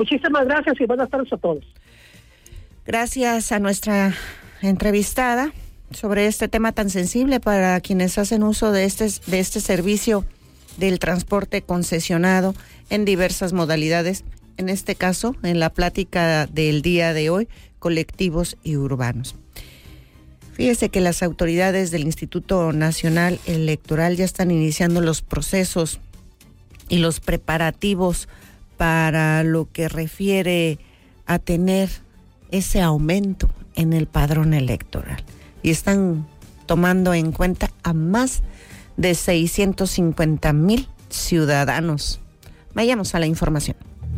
Muchísimas gracias y buenas tardes a todos. Gracias a nuestra entrevistada sobre este tema tan sensible para quienes hacen uso de este servicio del transporte concesionado en diversas modalidades, en este caso, en la plática del día de hoy, colectivos y urbanos. Fíjese que las autoridades del Instituto Nacional Electoral ya están iniciando los procesos y los preparativos para lo que refiere a tener ese aumento en el padrón electoral. Y están tomando en cuenta a más de 650,000 ciudadanos. Vayamos a la información.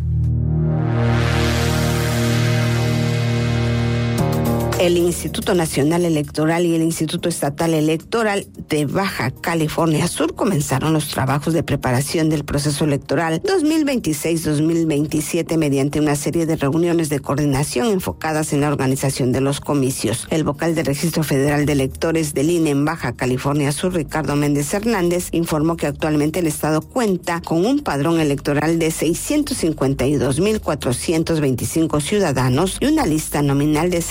El Instituto Nacional Electoral y el Instituto Estatal Electoral de Baja California Sur comenzaron los trabajos de preparación del proceso electoral 2026-2027 mediante una serie de reuniones de coordinación enfocadas en la organización de los comicios. El vocal del Registro Federal de Electores del INE en Baja California Sur, Ricardo Méndez Hernández, informó que actualmente el Estado cuenta con un padrón electoral de 652,425 ciudadanos y una lista nominal de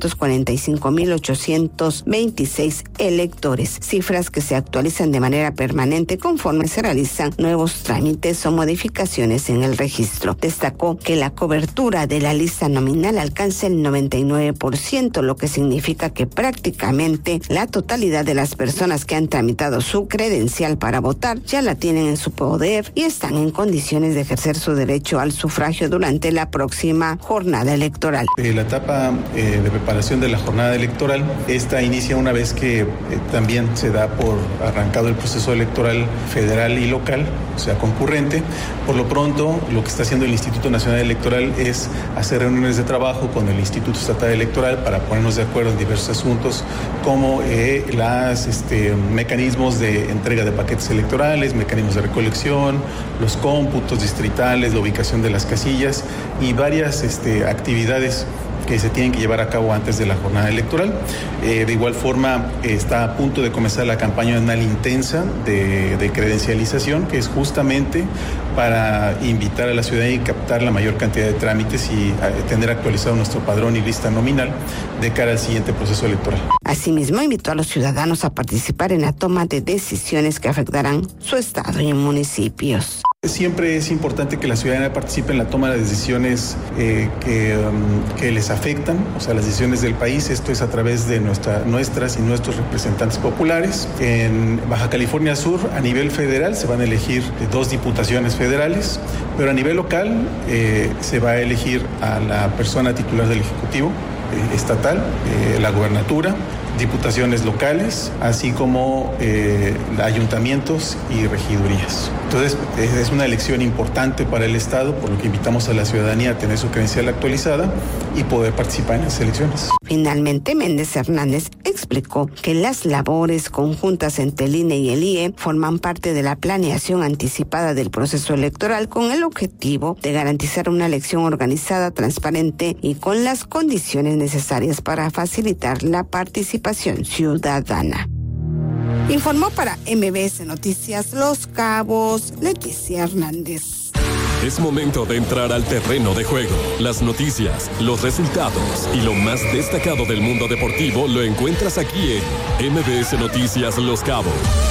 645,826 electores, cifras que se actualizan de manera permanente conforme se realizan nuevos trámites o modificaciones en el registro. Destacó que la cobertura de la lista nominal alcanza el 99%, lo que significa que prácticamente la totalidad de las personas que han tramitado su credencial para votar ya la tienen en su poder y están en condiciones de ejercer su derecho al sufragio durante la próxima jornada electoral. La etapa de preparación de la jornada electoral, esta inicia una vez que también se da por arrancado el proceso electoral federal y local, o sea, concurrente. Por lo pronto, lo que está haciendo el Instituto Nacional Electoral es hacer reuniones de trabajo con el Instituto Estatal Electoral para ponernos de acuerdo en diversos asuntos, como los mecanismos de entrega de paquetes electorales, mecanismos de recolección, los cómputos distritales, la ubicación de las casillas y varias actividades que se tienen que llevar a cabo antes de la jornada electoral. De igual forma, está a punto de comenzar la campaña anual intensa de credencialización, que es justamente para invitar a la ciudadanía y captar la mayor cantidad de trámites y tener actualizado nuestro padrón y lista nominal de cara al siguiente proceso electoral. Asimismo, invitó a los ciudadanos a participar en la toma de decisiones que afectarán su estado y municipios. Siempre es importante que la ciudadanía participe en la toma de decisiones que les afectan, o sea, las decisiones del país. Esto es a través de nuestras y nuestros representantes populares. En Baja California Sur, a nivel federal, se van a elegir 2 diputaciones federales, pero a nivel local se va a elegir a la persona titular del Ejecutivo estatal, la gobernatura, diputaciones locales, así como ayuntamientos y regidurías. Entonces, es una elección importante para el Estado, por lo que invitamos a la ciudadanía a tener su credencial actualizada y poder participar en las elecciones. Finalmente, Méndez Hernández explicó que las labores conjuntas entre el INE y el IE forman parte de la planeación anticipada del proceso electoral con el objetivo de garantizar una elección organizada, transparente y con las condiciones necesarias para facilitar la participación ciudadana. Informó para MBS Noticias Los Cabos, Leticia Hernández. Es momento de entrar al terreno de juego. Las noticias, los resultados y lo más destacado del mundo deportivo lo encuentras aquí en MBS Noticias Los Cabos.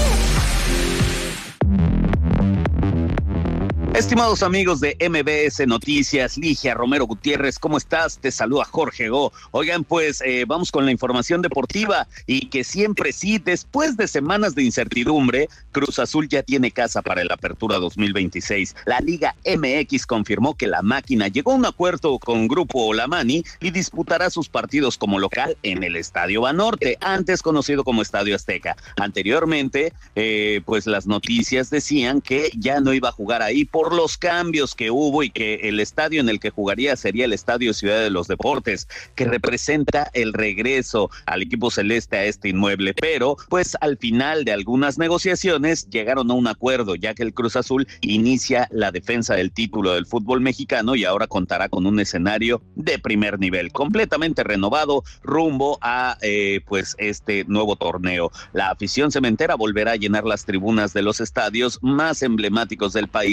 Estimados amigos de MBS Noticias, Ligia Romero Gutiérrez, ¿cómo estás? Te saluda Jorge Go. Oigan, pues vamos con la información deportiva y que siempre sí, después de semanas de incertidumbre, Cruz Azul ya tiene casa para la apertura 2026. La Liga MX confirmó que la máquina llegó a un acuerdo con Grupo Olamani y disputará sus partidos como local en el Estadio Banorte, antes conocido como Estadio Azteca. Anteriormente, pues las noticias decían que ya no iba a jugar ahí por los cambios que hubo y que el estadio en el que jugaría sería el Estadio Ciudad de los Deportes, que representa el regreso al equipo celeste a este inmueble, pero pues al final de algunas negociaciones llegaron a un acuerdo, ya que el Cruz Azul inicia la defensa del título del fútbol mexicano y ahora contará con un escenario de primer nivel, completamente renovado rumbo a pues este nuevo torneo. La afición cementera volverá a llenar las tribunas de los estadios más emblemáticos del país en busca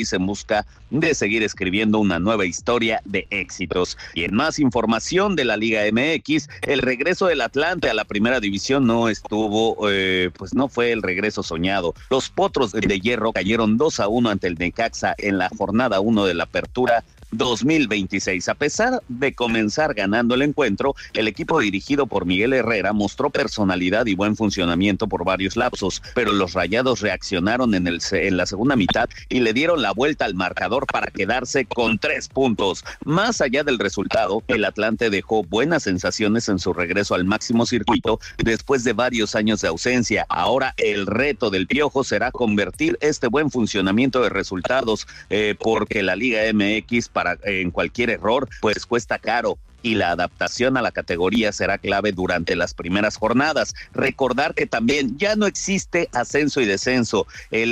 busca de seguir escribiendo una nueva historia de éxitos. Y en más información de la Liga MX, el regreso del Atlante a la primera división no estuvo, pues no fue el regreso soñado. Los Potros de Hierro cayeron 2-1 ante el Necaxa en la jornada 1 de la Apertura 2026. A pesar de comenzar ganando el encuentro, el equipo dirigido por Miguel Herrera mostró personalidad y buen funcionamiento por varios lapsos, pero los Rayados reaccionaron en la segunda mitad y le dieron la vuelta al marcador para quedarse con 3 puntos. Más allá del resultado, el Atlante dejó buenas sensaciones en su regreso al máximo circuito después de varios años de ausencia. Ahora el reto del Piojo será convertir este buen funcionamiento de resultados, porque la Liga MX en cualquier error pues cuesta caro, y la adaptación a la categoría será clave durante las primeras jornadas. Recordar que también ya no existe ascenso y descenso.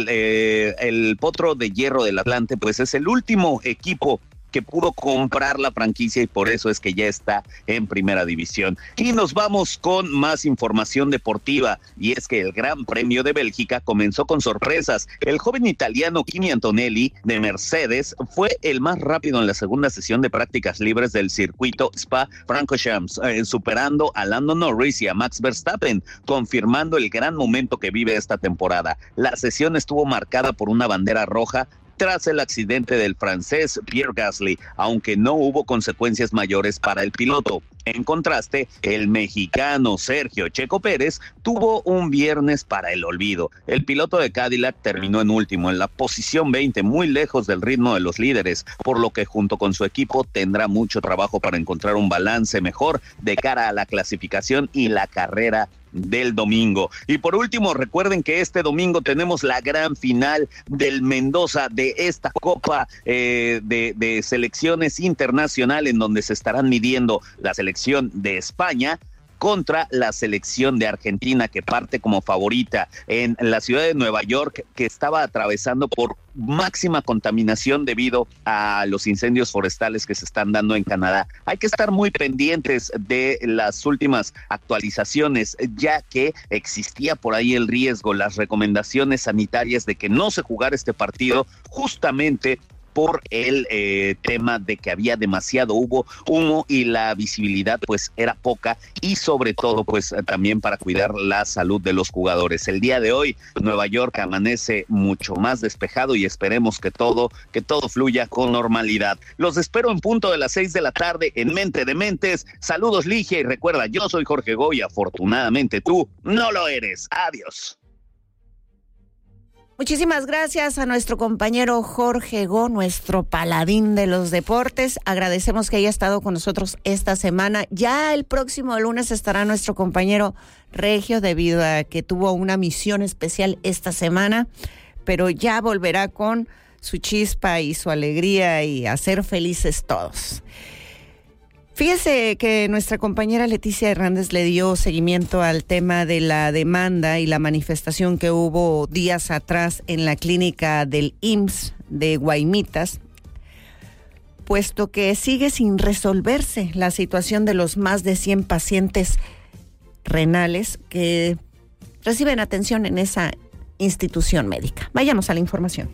El Potro de Hierro del Atlante pues es el último equipo que pudo comprar la franquicia y por eso es que ya está en primera división. Y nos vamos con más información deportiva, y es que el Gran Premio de Bélgica comenzó con sorpresas. El joven italiano Kimi Antonelli de Mercedes fue el más rápido en la segunda sesión de prácticas libres del circuito Spa-Francorchamps, superando a Lando Norris y a Max Verstappen, confirmando el gran momento que vive esta temporada. La sesión estuvo marcada por una bandera roja tras el accidente del francés Pierre Gasly, aunque no hubo consecuencias mayores para el piloto. En contraste, el mexicano Sergio Checo Pérez tuvo un viernes para el olvido. El piloto de Cadillac terminó en último, en la posición 20, muy lejos del ritmo de los líderes, por lo que junto con su equipo tendrá mucho trabajo para encontrar un balance mejor de cara a la clasificación y la carrera del domingo. Y por último, recuerden que este domingo tenemos la gran final del Mendoza, de esta Copa de selecciones internacional, en donde se estarán midiendo la selección de España contra la selección de Argentina, que parte como favorita en la ciudad de Nueva York, que estaba atravesando por máxima contaminación debido a los incendios forestales que se están dando en Canadá. Hay que estar muy pendientes de las últimas actualizaciones, ya que existía por ahí el riesgo, las recomendaciones sanitarias de que no se jugara este partido, justamente por el tema de que había demasiado humo y la visibilidad pues era poca, y sobre todo pues también para cuidar la salud de los jugadores. El día de hoy Nueva York amanece mucho más despejado y esperemos que todo fluya con normalidad. Los espero en punto de las 6 de la tarde en Mente de Mentes. Saludos, Ligia, y recuerda, yo soy Jorge Goy, afortunadamente tú no lo eres. Adiós. Muchísimas gracias a nuestro compañero Jorge Go, nuestro paladín de los deportes. Agradecemos que haya estado con nosotros esta semana. Ya el próximo lunes estará nuestro compañero Regio, debido a que tuvo una misión especial esta semana, pero ya volverá con su chispa y su alegría y a ser felices todos. Fíjese que nuestra compañera Leticia Hernández le dio seguimiento al tema de la demanda y la manifestación que hubo días atrás en la clínica del IMSS de Guaymitas, puesto que sigue sin resolverse la situación de los más de 100 pacientes renales que reciben atención en esa institución médica. Vayamos a la información.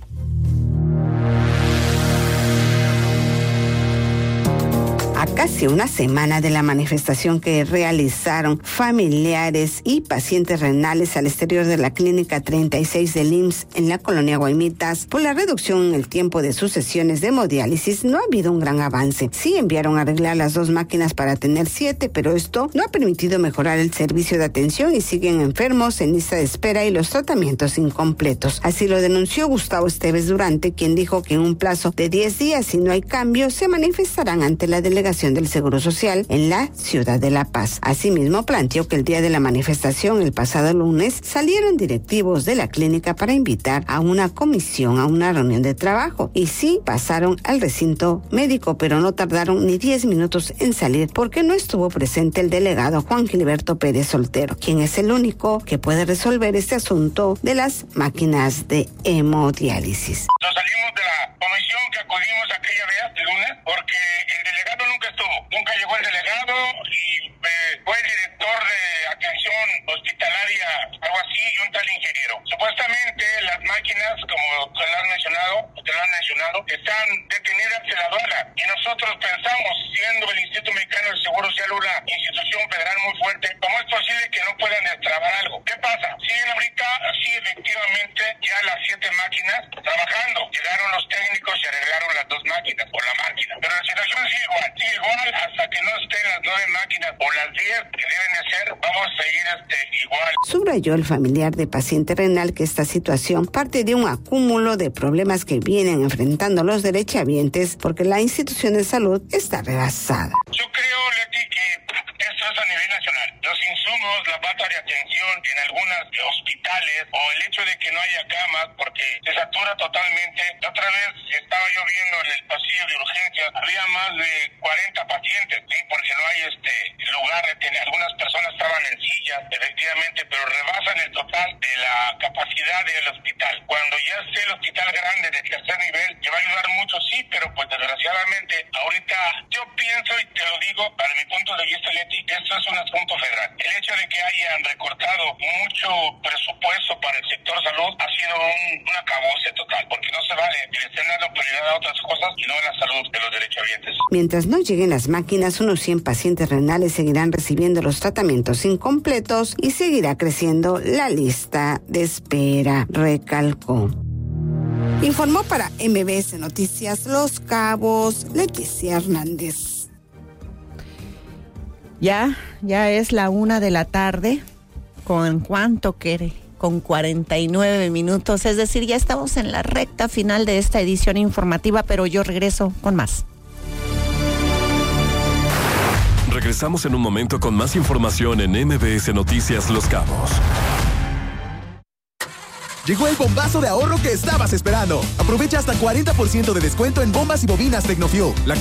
A casi una semana de la manifestación que realizaron familiares y pacientes renales al exterior de la clínica 36 del IMSS en la colonia Guaymitas por la reducción en el tiempo de sus sesiones de hemodiálisis, no ha habido un gran avance. Sí enviaron a arreglar las 2 máquinas para tener 7, pero esto no ha permitido mejorar el servicio de atención y siguen enfermos en lista de espera y los tratamientos incompletos. Así lo denunció Gustavo Esteves Durante, quien dijo que en un plazo de 10 días, si no hay cambio, se manifestarán ante la delegación del Seguro Social en la ciudad de La Paz. Asimismo, planteó que el día de la manifestación, el pasado lunes, salieron directivos de la clínica para invitar a una comisión a una reunión de trabajo, y sí pasaron al recinto médico, pero no tardaron ni 10 minutos en salir porque no estuvo presente el delegado Juan Gilberto Pérez Soltero, quien es el único que puede resolver este asunto de las máquinas de hemodiálisis. Nos salimos de la comisión que acudimos aquella vez, el lunes, porque el delegado nunca llegó el delegado, y fue el director de atención hospitalaria, algo así, y un tal ingeniero. Supuestamente las máquinas, como te lo han mencionado, ser una institución federal muy fuerte, ¿cómo es posible que no puedan destrabar algo? ¿Qué pasa? Siguen ahorita, sí, efectivamente, ya las 7 máquinas trabajando. Llegaron los técnicos y arreglaron las 2 máquinas, o la máquina. Pero la situación sigue igual hasta que no estén las 9 máquinas o las 10 que deben de ser, vamos a seguir igual. Subrayó el familiar de paciente renal que esta situación parte de un acúmulo de problemas que vienen enfrentando los derechohabientes porque la institución de salud está rebasada. Yo creo, Leti, que esto es a nivel nacional. Los insumos, la falta de atención en algunos hospitales o el hecho de que no haya camas porque se satura totalmente. La otra vez estaba yo viendo en el pasillo de urgencias, había más de 40 pacientes, ¿sí? Porque no hay lugar de tener. Algunas personas estaban en sillas, efectivamente, pero rebasan el total de la capacidad del hospital. Cuando ya esté el hospital grande de tercer nivel, que va a ayudar mucho, sí, pero pues desgraciadamente, ahorita yo pienso y te lo digo, para mi punto de vista, Leti, esto es un asunto federal. El hecho de que hayan recortado mucho presupuesto para el sector salud ha sido un acabose total, porque no se vale que le estén dando prioridad a otras cosas y no a la salud de los derechohabientes. Mientras no lleguen las máquinas, unos 100 pacientes renales seguirán recibiendo los tratamientos incompletos y seguirá creciendo la lista de espera, recalcó. Informó para MBS Noticias Los Cabos, Leticia Hernández. Ya es la 1:00 p.m. ¿Con cuánto quiere? Con 49 minutos. Es decir, ya estamos en la recta final de esta edición informativa, pero yo regreso con más. Regresamos en un momento con más información en MBS Noticias Los Cabos. Llegó el bombazo de ahorro que estabas esperando. Aprovecha hasta 40% de descuento en bombas y bobinas Tecnofuel. La